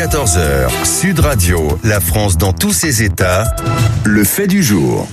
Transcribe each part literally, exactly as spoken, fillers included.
quatorze heures, Sud Radio, la France dans tous ses états, le fait du jour.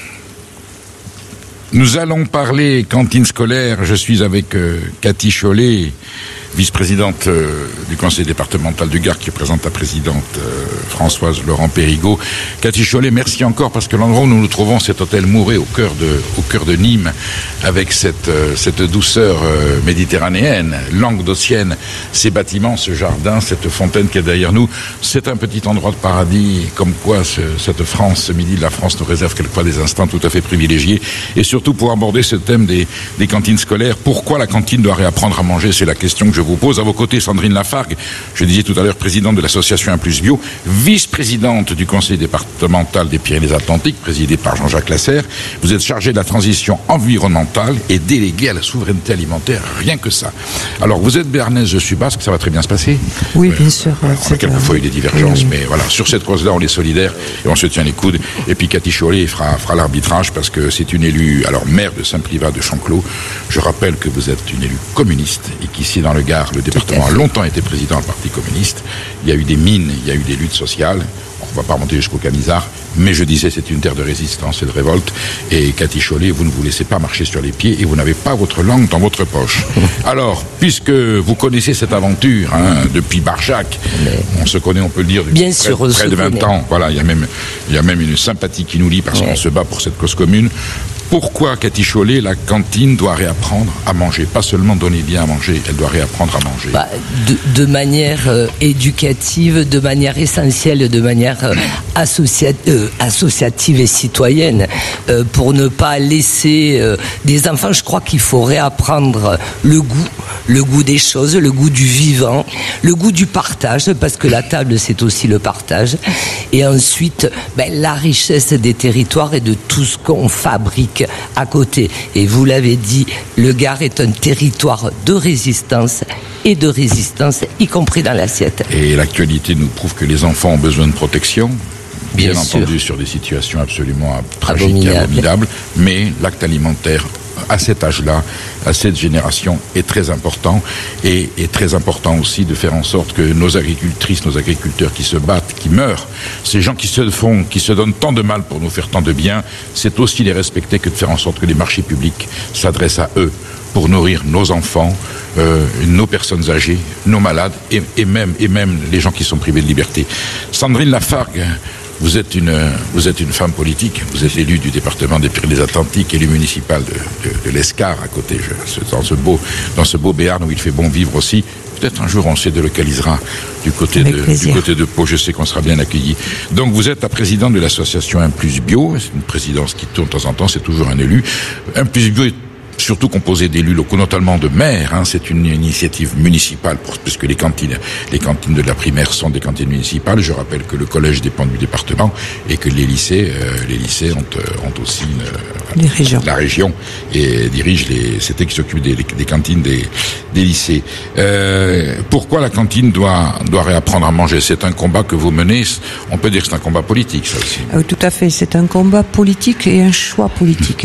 Nous allons parler cantine scolaire. Je suis avec euh, Cathy Chollet, vice-présidente euh, du conseil départemental du Gard, qui représente la présidente euh, Françoise Laurent Périgot. Cathy Chollet, merci encore, parce que l'endroit où nous nous trouvons, cet hôtel Mouret au cœur de, au cœur de Nîmes, avec cette, euh, cette douceur euh, méditerranéenne, languedocienne, ces bâtiments, ce jardin, cette fontaine qui est derrière nous, c'est un petit endroit de paradis, comme quoi ce, cette France, ce midi de la France nous réserve quelquefois des instants tout à fait privilégiés, et surtout pour aborder ce thème des, des cantines scolaires. Pourquoi la cantine doit réapprendre à manger? C'est la question que je vous pose. À vos côtés, Sandrine Lafargue, je disais tout à l'heure, présidente de l'association un plus bio, vice-présidente du conseil départemental des Pyrénées-Atlantiques, présidé par Jean-Jacques Lasserre. Vous êtes chargée de la transition environnementale et déléguée à la souveraineté alimentaire, rien que ça. Alors, vous êtes béarnaise, je suis basque, ça va très bien se passer? Oui, euh, bien sûr. Voilà, on a quelquefois eu des divergences, oui. mais voilà, sur cette cause-là, on est solidaires et on se tient les coudes. Et puis, Cathy Chollet fera, fera l'arbitrage, parce que c'est une élue, alors maire de Saint-Privat de Chanclos. Je rappelle que vous êtes une élue communiste et qu'ici, dans le Gard, le département a longtemps été président du Parti communiste. Il y a eu des mines, il y a eu des luttes sociales. On ne va pas remonter jusqu'au Camisard, mais je disais, c'est une terre de résistance et de révolte. Et Cathy Chollet, vous ne vous laissez pas marcher sur les pieds et vous n'avez pas votre langue dans votre poche. Alors, puisque vous connaissez cette aventure, hein, depuis Barjac, on se connaît, on peut le dire, depuis Bien près, sûr, près de vingt ans. Voilà, il y a même, il y a même une sympathie qui nous lie, parce ouais. qu'on se bat pour cette cause commune. Pourquoi, Cathy Chollet, la cantine doit réapprendre à manger? Pas seulement donner bien à manger, elle doit réapprendre à manger. Bah, de, de manière euh, éducative, de manière essentielle, de manière euh, associa- euh, associative et citoyenne, euh, pour ne pas laisser euh, des enfants. Je crois qu'il faut réapprendre le goût, le goût des choses, le goût du vivant, le goût du partage, parce que la table, c'est aussi le partage. Et ensuite, ben, la richesse des territoires et de tout ce qu'on fabrique à côté. Et vous l'avez dit, le Gard est un territoire de résistance et de résistance, y compris dans l'assiette. Et l'actualité nous prouve que les enfants ont besoin de protection. Bien, bien entendu, sûr. Sur des situations absolument tragiques et abominables, mais l'acte alimentaire à cet âge-là, à cette génération, est très important, et est très important aussi de faire en sorte que nos agricultrices, nos agriculteurs qui se battent, qui meurent, ces gens qui se font, qui se donnent tant de mal pour nous faire tant de bien, c'est aussi les respecter que de faire en sorte que les marchés publics s'adressent à eux pour nourrir nos enfants, euh, nos personnes âgées, nos malades, et, et même, et même les gens qui sont privés de liberté. Sandrine Lafargue, Vous êtes une, vous êtes une femme politique, vous êtes élue du département des Pyrénées-Atlantiques, élue municipale de, de, de l'Escar à côté, je, dans ce beau, dans ce beau Béarn où il fait bon vivre aussi. Peut-être un jour on se délocalisera du côté de, du côté de Pau, je sais qu'on sera bien accueillis. Donc vous êtes la présidente de l'association un plus bio, c'est une présidence qui tourne de temps en temps, c'est toujours un élu. un plus bio est surtout composé d'élus locaux, notamment de maires. Hein, c'est une initiative municipale, pour, puisque les cantines, les cantines de la primaire sont des cantines municipales. Je rappelle que le collège dépend du département et que les lycées, euh, les lycées ont, euh, ont aussi une, les régions. la région et dirigent les, c'est eux qui s'occupent des, des cantines des, des lycées. Euh, pourquoi la cantine doit, doit réapprendre à manger? C'est un combat que vous menez. On peut dire que c'est un combat politique, ça aussi. Euh, tout à fait. C'est un combat politique et un choix politique.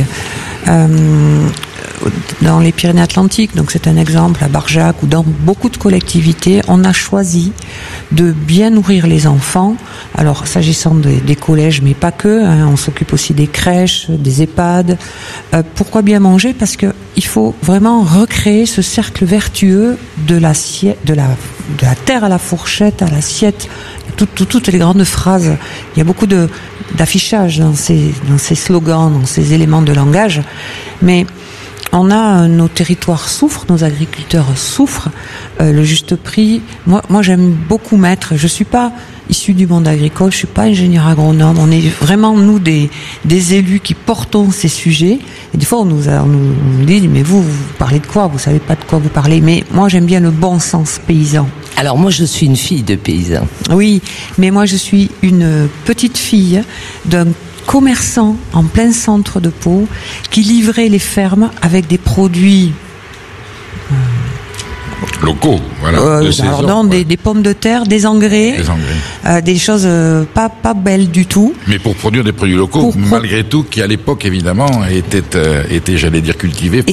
Euh, dans les Pyrénées-Atlantiques, donc c'est un exemple à Barjac ou dans beaucoup de collectivités, on a choisi de bien nourrir les enfants. Alors s'agissant des, des collèges, mais pas que, hein, on s'occupe aussi des crèches, des EHPAD. Euh, pourquoi bien manger? Parce que il faut vraiment recréer ce cercle vertueux de l'assiette, de la, de la terre à la fourchette, à l'assiette. Tout, tout, toutes les grandes phrases. Il y a beaucoup de d'affichage dans ces dans ces slogans, dans ces éléments de langage, mais on a, nos territoires souffrent, nos agriculteurs souffrent, euh, le juste prix. Moi, moi, j'aime beaucoup mettre. Je suis pas issue du monde agricole, je suis pas ingénieur agronome. On est vraiment nous des des élus qui portons ces sujets. Et des fois, on nous a, on nous, on nous dit, mais vous, vous parlez de quoi? Vous savez pas de quoi vous parlez. Mais moi, j'aime bien le bon sens paysan. Alors moi, je suis une fille de paysan. Oui, mais moi, je suis une petite fille d'un commerçant en plein centre de Pau qui livrait les fermes avec des produits euh, locaux, voilà. Euh, de alors saison, non, ouais. des, des pommes de terre, des engrais, des, engrais. Euh, des choses euh, pas pas belles du tout. Mais pour produire des produits locaux, Pour malgré pro- tout, qui à l'époque évidemment étaient, euh, étaient, j'allais dire, cultivés par